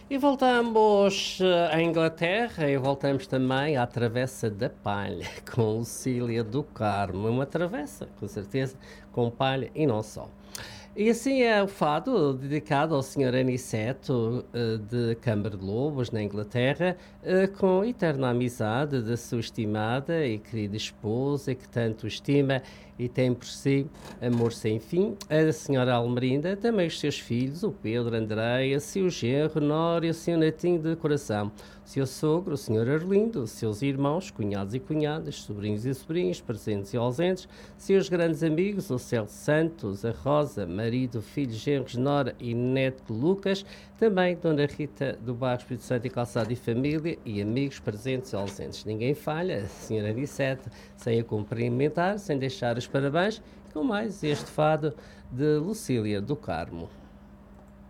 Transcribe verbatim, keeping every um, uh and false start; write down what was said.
E voltamos eh, à Inglaterra e voltamos também à Travessa da Palha, com Lucília do Carmo. Uma travessa, com certeza, com palha e não só. E assim é o fado dedicado ao senhor Aniceto, eh, de Câmara de Lobos, na Inglaterra, eh, com eterna amizade da sua estimada e querida esposa, que tanto o estima e tem por si amor sem fim, a senhora Almerinda, também os seus filhos, o Pedro, Andreia, seu genro, Nório, seu netinho de coração, seu sogro, o senhor Arlindo, seus irmãos, cunhados e cunhadas, sobrinhos e sobrinhos, presentes e ausentes, seus grandes amigos, o Celso Santos, a Rosa, marido, filho, genros, nora e neto Lucas, também Dona Rita do Bairro Espírito Santo e Calçado e família e amigos presentes e ausentes. Ninguém falha, a senhora Anicete, sem a cumprimentar, sem deixar os parabéns, com mais este fado de Lucília do Carmo.